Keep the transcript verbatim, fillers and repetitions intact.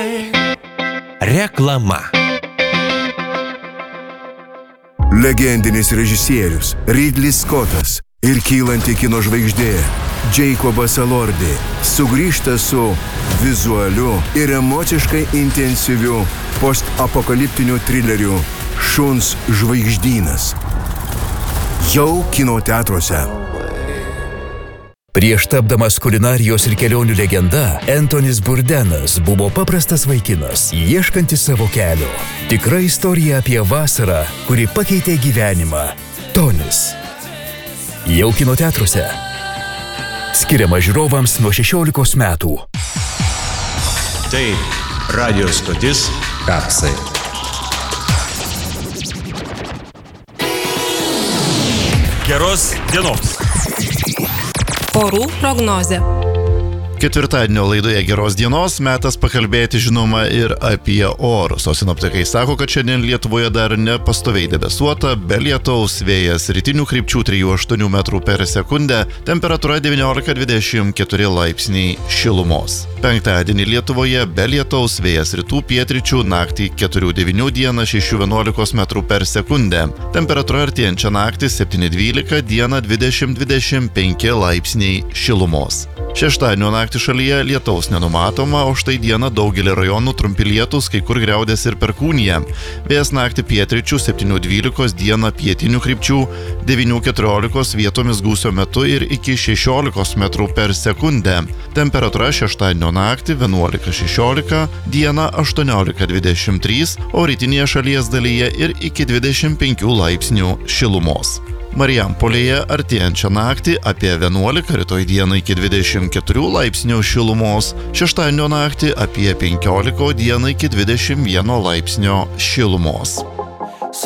Reklama. Legendinis režisierius Ridley Scottas ir kylanti kino žvaigždė Jacobas Elordi sugrįžta su vizualiu ir emociškai intensyviu post-apokaliptiniu trileriu Šuns žvaigždynas. Jau kino teatruose. Prieš tapdamas kulinarijos ir kelionių legenda, Antonis Bourdain buvo paprastas vaikinas, ieškantis savo kelio. Tikra istorija apie vasarą, kuri pakeitė gyvenimą. Tonis. Jau kino teatruose. Skiriama žiūrovams nuo šešiolikos metų. Tai radijo stotis Kapsai. Geros dienos. Orų prognozė. Ketvirtadienio laidoje Geros dienos metas pakalbėti žinoma ir apie orus. O sinoptikai sako, kad šiandien Lietuvoje dar nepastoviai debesuota, be lietaus, vėjas rytinių krypčių trijų aštuonių metrų per sekundę, temperatūra devyniolika dvidešimt keturi laipsniai šilumos. Penktadienį Lietuvoje be lietaus, vėjas rytų pietryčių, naktį keturių devynių, dieną šešių vienuolikos metrų per sekundę. Temperatūra artėjančią naktį septyni dvylika, dieną dvidešimt dvidešimt penki laipsniai šilumos. Šeštadienio naktį šalyje lietaus nenumatoma, o štai dieną daugelį rajonų trumpi lietūs, kai kur griaudės ir perkūnija. Vėjas naktį pietryčių septynių dvylikos, dieną pietinių krypčių devynių keturiolikos, vietomis gūsio metu ir iki šešiolikos metrų per sekundę. Temperatūra šeštadienio naktį vienuolika šešiolika, dieną aštuoniolika dvidešimt trys, o rytinėje šalies dalyje ir iki dvidešimt penkių laipsnių šilumos. Marijampolėje artėjančią naktį apie vienuolika, rytoj dieną iki dvidešimt keturių laipsnių šilumos, šeštadienio naktį apie penkiolika, dieną iki dvidešimt vieno laipsnio šilumos.